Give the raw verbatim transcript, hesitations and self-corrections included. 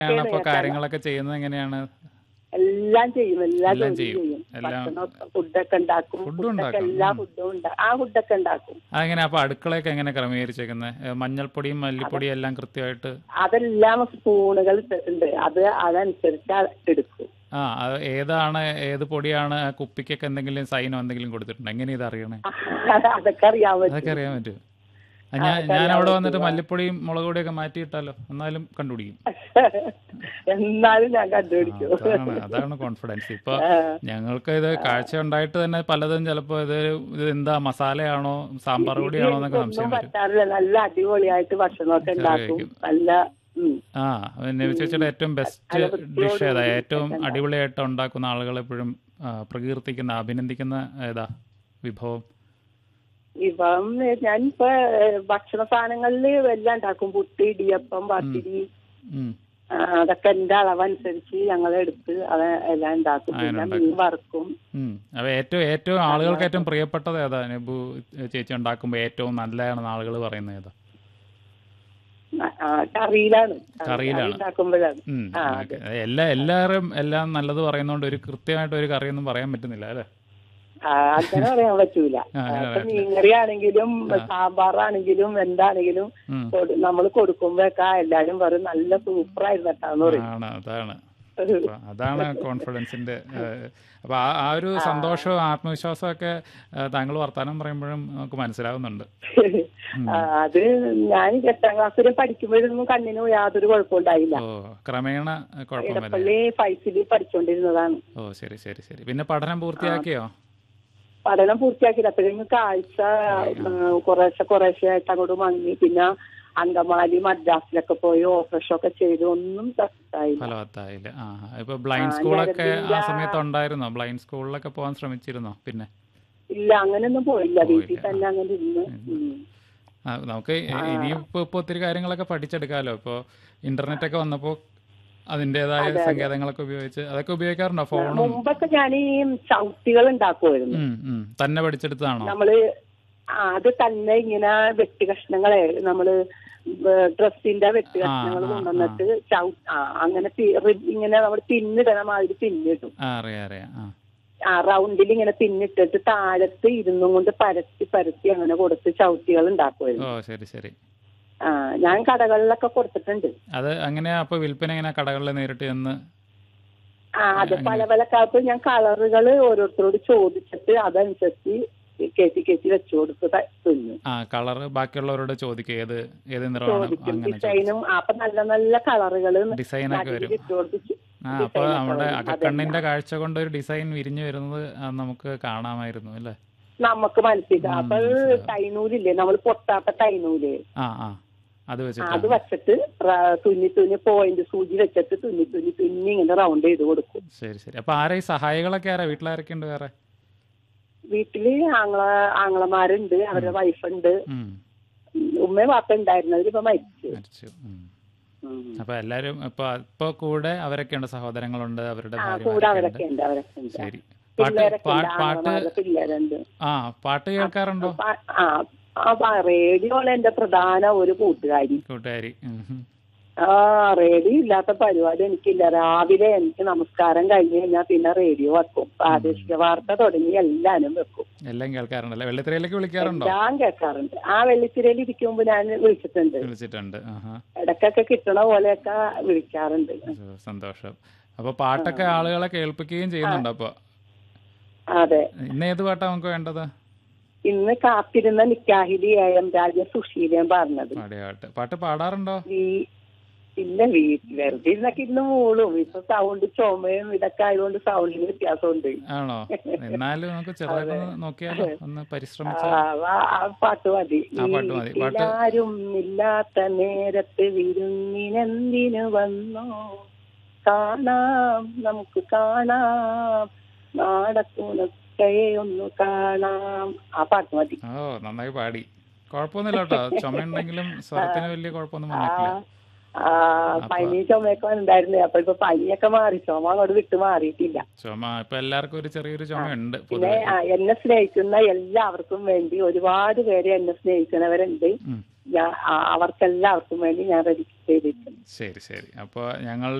ആണ് ഒക്കെയാണ് അപ്പൊ കേട്ടാ. കാര്യങ്ങളൊക്കെ ചെയ്യുന്നത് എങ്ങനെയാണ്? എല്ലാം ചെയ്യും, എല്ലാ എല്ലാം ജോലിയും ചെയ്യും. ചെയ്യും. എല്ലാം ഭക്ഷണം ഫുഡൊക്കെ ഉണ്ടാക്കും, ഫുഡും ഫുഡൊക്കെ ഉണ്ടാക്കും. എല്ലാ ഉം. ഫുഡും ഉണ്ടാ ആ ഫുഡൊക്കെ ഉണ്ടാക്കും. അതെങ്ങനെ അപ്പൊ അടുക്കളയൊക്കെ എങ്ങനെ ക്രമീകരിച്ചേക്കുന്നത്? മഞ്ഞൾപ്പൊടിയും അത് മല്ലിപ്പൊടിയും എല്ലാം കൃത്യമായിട്ട്. അതെല്ലാം സ്പൂണുകൾ ഉണ്ട്, അത് അതനുസരിച്ച് എടുക്കും. ആ അത് ഏതാണ് ഏത് പൊടിയാണ്? ആ കുപ്പിക്കൊക്കെ എന്തെങ്കിലും സൈനോ എന്തെങ്കിലും കൊടുത്തിട്ടുണ്ടോ? എങ്ങനെ ഇത് അറിയണേ? അതൊക്കെ അറിയാൻ അതൊക്കെ പറ്റും. അറിയാൻ പറ്റും. ആ, ഞാൻ അതൊക്കെ ഞാൻ അറിയാൻ അവിടെ വന്നിട്ട് പറ്റും. മല്ലിപ്പൊടിയും മുളക് പൊടിയൊക്കെ മാറ്റിയിട്ടാലോ? എന്നാലും കണ്ടുപിടിക്കും. എന്നാലും ഞാൻ ആ, കണ്ടുപിടിക്കും. അതാണ് അതാണ് കോൺഫിഡൻസ്. ഇപ്പൊ ആ, ഞങ്ങൾക്ക് ഇത് കാഴ്ച ഉണ്ടായിട്ട് തന്നെ പലതും ചിലപ്പോൾ ഇത് ഇത് എന്താ മസാലയാണോ സാമ്പാർ ഇത് പൊടിയാണോ എന്നൊക്കെ എനിക്കൊന്നും സംശയം വരും. പറ്റാറില്ല. നല്ല അടിപൊളിയായിട്ട് ഭക്ഷണമൊക്കെ കറി ഉണ്ടാക്കും. വയ്ക്കും. നല്ല ഉം, ആ നബി ചേച്ചിയുടെ ഉം, ഏറ്റവും ബെസ്റ്റ് നല്ല ഡിഷ് ഏതാ? വൃത്തിയോടുകൂടി ഏറ്റവും ഒക്കെ ഉണ്ടാക്കും. അടിപൊളിയായിട്ട് ഉണ്ടാക്കുന്ന ആളുകൾ എപ്പോഴും പ്രകീർത്തിക്കുന്ന അഭിനന്ദിക്കുന്ന ഏതാ വിഭവം? ഇപ്പം ഞാനിപ്പോ ഏഹ്, ഭക്ഷണ സാധനങ്ങളിൽ എല്ലാം ഉണ്ടാക്കും. പുട്ട്, ഇടിയപ്പം, ഉം, പത്തിരി, ഉം. ആ, അതൊക്കെ എന്റെ അളവനുസരിച്ച് ഞങ്ങളെടുത്ത് അത് എല്ലാം ഉണ്ടാക്കും. അങ്ങനെ പിന്നെ മീൻ ഉണ്ടാക്കും. വറുക്കും. ഉം. അപ്പൊ ഏറ്റവും ഏറ്റവും ആളുകൾക്ക് അങ്ങനൊക്കെ. ഏറ്റവും പ്രിയപ്പെട്ടത് ഏതാ? നബു ചേച്ചി ഉണ്ടാക്കുമ്പോൾ ഏറ്റവും നല്ലതാണെന്ന് ആളുകൾ പറയുന്നത് ഏതാ? ആ, കറിയിലാണ്. കറി കറി കറിയിലാണ്. ഉണ്ടാക്കുമ്പോഴാണ്. ഉം. ആ, ഓക്കെ. അതെ. എല്ലാ എല്ലാവരും എല്ലാം നല്ലത് പറയുന്നതുകൊണ്ട് ഒരു കൃത്യമായിട്ട് ഒരു കറിയൊന്നും പറയാൻ പറ്റുന്നില്ല അല്ലേ? ആ, അങ്ങനെ പറയാൻ പറ്റൂല. ആ, അങ്ങനെ ഇപ്പൊ പറയത്തില്ല. മീൻകറി ആണെങ്കിലും ആ. സാമ്പാറാണെങ്കിലും എന്താണെങ്കിലും ഉം. നമ്മൾ കൊടുക്കുമ്പോഴൊക്കെ എല്ലാരും പറയും നല്ല സൂപ്പറായിരുന്നു കേട്ടാന്ന് പറയും. ആണ് അതാണ്. അപ്പൊ അതാണ് കോൺഫിഡൻസിന്റെ ഏഹ്, അപ്പൊ ആ ആ ഒരു ആ. സന്തോഷവും ആത്മവിശ്വാസവും ഒക്കെ ഏഹ്, താങ്കൾ വർത്താനം പറയുമ്പോഴും നമുക്ക് മനസ്സിലാവുന്നുണ്ട്. ഉം. ആ, അത് ഞാൻ എട്ടാം ക്ലാസ്സിൽ പഠിക്കുമ്പോഴൊന്നും കണ്ണിന് യാതൊരു കുഴപ്പമുണ്ടായില്ല. ഓ ക്രമേണ കുഴപ്പം വരെ. ഇടപ്പള്ളി ഫൈസിൽ പഠിച്ചുകൊണ്ടിരുന്നതാണ്. ഓ ശരി ശരി ശരി. പിന്നെ പഠനം ആ, പൂർത്തിയാക്കിയോ? പഠനം പൂർത്തിയാക്കിയില്ല. അപ്പോഴേക്കും കാഴ്ച പോയി. ആ ഉം, കുറേശ്ശെ കുറേശ്ശെ ആയിട്ട് അങ്ങോട്ട് മങ്ങി. പിന്നെ അങ്കമാലി മദ്രാസിലൊക്കെ പോയി ഓപ്പറേഷൻ ഒക്കെ ചെയ്തു. ഒന്നും സക്സസ് ആയില്ല. ഫലവത്തായില്ല. ആ ഇപ്പൊ ആ, ബ്ലൈൻഡ് സ്കൂളൊക്കെ ആ ഞരമ്പിന്റെ സമയത്ത് ഉണ്ടായിരുന്നോ? ബ്ലൈൻഡ് സ്കൂളിലൊക്കെ പോകാൻ ശ്രമിച്ചിരുന്നോ? പിന്നെ ഇല്ല, അങ്ങനെയൊന്നും പോയില്ല. വീട്ടിൽ പോയില്ല. ആ തന്നെ അങ്ങനെ ഇരുന്ന്. ഇന്ന് ഉം. ആ, നമുക്ക് ആ, ഇനിയിപ്പോൾ ഇപ്പോൾ ഒത്തിരി കാര്യങ്ങളൊക്കെ പഠിച്ചെടുക്കാമല്ലോ. ഇപ്പോൾ ഇൻ്റർനെറ്റൊക്കെ വന്നപ്പോൾ അതിൻ്റെതായ അതെ അതെ. സങ്കേതങ്ങളൊക്കെ ഉപയോഗിച്ച് അതൊക്കെ ഉപയോഗിക്കാറുണ്ടോ? ആ, ഫോണും മുമ്പൊക്കെ ഞാൻ ഈ ചവിട്ടികൾ ഉണ്ടാക്കുമായിരുന്നു. ഉം, ഉം. തന്നെ പഠിച്ചെടുത്തതാണോ? നമ്മള് ആ, അത് തന്നെ ഇങ്ങനെ വെട്ടി കഷ്ണങ്ങളെ നമ്മള് ഡ്രസ്സിന്റെ വെട്ടി ആ കഷ്ണങ്ങൾ ആ ആ കൊണ്ടുവന്നിട്ട് ചവ ആ, അങ്ങനെ തി- റി- ഇങ്ങനെ നമ്മൾ പിന്നിടണ മാതിരി പിന്നിടും. ആ അറിയാം അറിയാം. ആ ആ, റൗണ്ടിൽ ഇങ്ങനെ പിന്നിട്ടിട്ട് താഴത്ത് ഇരുന്നും കൊണ്ട് പരത്തി പരത്തി അങ്ങനെ കൊടുത്ത് ചവിട്ടികൾ ഓ ഉണ്ടാക്കുമായിരുന്നു. ശരി ശരി. ആ, ഞാൻ കടകളിലൊക്കെ കൊടുത്തിട്ടുണ്ട്. അത് അങ്ങനെയാ? അപ്പോൾ വിൽപ്പന എങ്ങനെ? കടകളിൽ നേരിട്ട് ചെന്ന് ആ, അത് പല അങ്ങനെ? പല കാലത്ത് ഞാൻ കളറുകൾ ഓരോരുത്തരോട് ചോദിച്ചിട്ട് അതനുസരിച്ച് കയറ്റി കയറ്റി വെച്ചു കൊടുത്ത് ത- തുന്നു ആ കളർ ബാക്കിയുള്ളവരോട് ചോദിക്കും ഏത് ഏത് നിറമാണ് ചോദിക്കും. അങ്ങനെ ചോദിക്കും. ഡിസൈനും അപ്പൊ നല്ല നല്ല കളറുകൾ ഡിസൈനൊക്കെ നടുവിൽ വരും. ഇട്ട് കൊടുത്ത് ആ അപ്പോൾ ഡിസൈനൊക്കെ നമ്മുടെ വരും. അതന്നെ അകക്കണ്ണിൻ്റെ കാഴ്ച കൊണ്ട് ഒരു ഡിസൈൻ വിരിഞ്ഞു വരുന്നത് ആ, നമുക്ക് കാണാമായിരുന്നു അല്ലേ? നമുക്ക് മനസ്സിലാക്കാം. ഉം, അപ്പൊ മനസ്സിലാവും. ടൈനൂലില്ലേ, നമ്മൾ പൊട്ടാത്ത ടൈനൂല്, ആ ആ അത് അത് വെച്ചിട്ടാണ്. വെച്ചിട്ട് റ- തുന്നി തുന്നി പോയിന്റ് സൂചി വെച്ചിട്ട് തുന്നി തുന്നി തുന്നി ഇങ്ങനെ റൗണ്ട് ചെയ്ത് കൊടുക്കും. ശരി ശരി. അപ്പോൾ ആരാ ഈ സഹായികളൊക്കെ? ആരാ വീട്ടിലാരൊക്കെ ഉണ്ട് വേറെ? വീട്ടില് ആങ്ങള ആങ്ങളമാരുണ്ട്, ഉം, അവരുടെ വൈഫുണ്ട്. ഉം. ഉമ്മയും വാപ്പ ഉണ്ടായിരുന്നു, അവരിപ്പോ മരിച്ചു. മരിച്ചു. ഉം. ഉം. അപ്പോൾ എല്ലാവരും ഇപ്പോൾ ഇപ്പോൾ കൂടെ അവരൊക്കെ ഉണ്ട്, സഹോദരങ്ങളുണ്ട്, അവരുടെ ആ, കൂടെ ഭാര്യമാരൊക്കെ ഉണ്ട്. അവരൊക്കെ ഉണ്ട്, അവരൊക്കെ ഉണ്ട്. ശരി. പാട്ട് പിള്ളേരൊക്കെ ഉണ്ട്, പാ- പാട്ട് ആങ്ങളമാരുടെ പിള്ളേരുണ്ട്. ആ പാട്ട് കേൾക്കാറുണ്ടോ? ആ, ആ, റേഡിയോയിലെ എന്റെ പ്രധാന ഒരു കൂട്ടുകാരി. കൂട്ടുകാരി. ഉം, ഉം. ആ, റേഡിയോ ഇല്ലാത്ത പരിപാടി എനിക്കില്ല. രാവിലെ എനിക്ക് നമസ്കാരം കഴിഞ്ഞ് കഴിഞ്ഞാൽ പിന്നെ റേഡിയോ വെക്കും. പ്രാദേശിക വാർത്ത തുടങ്ങി എല്ലാനും വെക്കും. എല്ലാം കേൾക്കാറുണ്ടല്ലേ? വെള്ളിത്തിരയിലേക്ക് വിളിക്കാറുണ്ടോ? എല്ലാം കേൾക്കാറുണ്ട്. ആ, വെള്ളിത്തിരയിൽ ഇരിക്കുമ്പോ ഞാൻ വിളിച്ചിട്ടുണ്ട്. വിളിച്ചിട്ടുണ്ട്. ആഹാ. ഇടയ്ക്കൊക്കെ കിട്ടണ പോലെയൊക്കെ വിളിക്കാറുണ്ട്. സ- സന്തോഷം. അപ്പോൾ പാട്ടൊക്കെ ആളുകളെ കേൾപ്പിക്കുകയും ആ, ചെയ്യുന്നുണ്ട്. അപ്പോൾ അതെ. ഇന്ന് ഏത് പാട്ടാണ് നമുക്ക് വേണ്ടത്? ഇന്ന് കാത്തിരുന്ന നിക്കാഹിലി എ എം രാജ സുശീലയും പറഞ്ഞത്. പാടിയ പാട്ട്. പാട്ട് പാടാറുണ്ടോ? ഈ ഇല്ല, വീട്ടിൽ വെറുതെ ഇരുന്നൊക്കെ ഇരുന്ന് മൂളും. ഇപ്പൊ സൗണ്ട് ചുമയും ഇതൊക്കെ ആയതുകൊണ്ട് സൗണ്ടിന് വ്യത്യാസമുണ്ട്. ആണോ? എന്നാലും നമുക്ക് അതെ. ചെറുതായിട്ടൊന്ന് നോക്കിയാലോ? ഒന്ന് ആ, പരിശ്രമിച്ചാൽ. ആ, ആ പാട്ട് മതി. ആ പാട്ട് മതി. പാട്ട് വീട്ടിലാരും ഇല്ലാത്ത നേരത്ത് വിരുന്നിനെന്തിനു വന്നോ, കാണാം നമുക്ക് കാണാം, നാടത്തുണക്കയെ ഒന്ന് കാണാം. ആ പാട്ട് മതി. ഓ നന്നായി പാടി. കുഴപ്പമൊന്നുമില്ല കേട്ടോ. ചുമയുണ്ടെങ്കിലും ആ, സ്വരത്തിന് വലിയ കുഴപ്പമൊന്നും ആ, വന്നിട്ടില്ല. ആ, പനി ചുമയൊക്കെ ഉണ്ടായിരുന്നു. അപ്പൊ ഇപ്പൊ പനിയൊക്കെ മാറി, ചുമ അങ്ങോട്ട് വിട്ടു മാറിയിട്ടില്ല. ചുമ ഇപ്പൊ എല്ലാവർക്കും ഒരു ചെറിയൊരു ആ, ചുമയുണ്ട് പിന്നെ പൊതുവെ. ആ, എന്നെ സ്നേഹിക്കുന്ന എല്ലാവർക്കും വേണ്ടി ഒരുപാട് പേര് എന്നെ സ്നേഹിക്കുന്നവരുണ്ട്. ഉം. ഞാൻ ആ, അവർക്കെല്ലാവർക്കും വേണ്ടി ഞാൻ രജിസ്റ്റർ ചെയ്തിരിക്കുന്നു. ശരി ശരി. അപ്പോൾ ഞങ്ങൾ